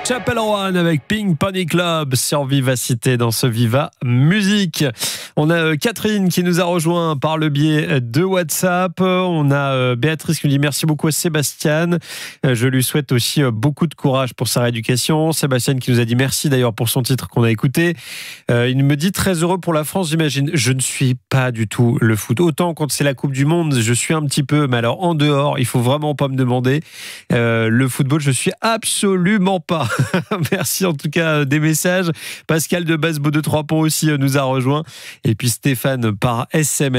Chapel Roan avec Pink Pony Club sur Vivacité dans ce Viva Musique. On a Catherine qui nous a rejoint par le biais de WhatsApp. On a Béatrice qui nous dit merci beaucoup à Sébastien. Je lui souhaite aussi beaucoup de courage pour sa rééducation. Sébastien qui nous a dit merci d'ailleurs pour son titre qu'on a écouté. Il me dit très heureux pour la France, j'imagine. Je ne suis pas du tout le foot. Autant quand c'est la Coupe du Monde, je suis un petit peu, mais alors en dehors, il faut vraiment pas me demander. Le football, je suis absolument pas. Merci en tout cas des messages. Pascal de Basbo de 3 Ponts aussi nous a rejoint. Et puis Stéphane par SMS.